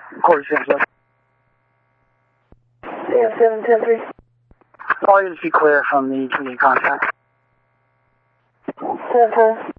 Corey Sims. Sam 710-3. All units be clear from the community contact. 7-4.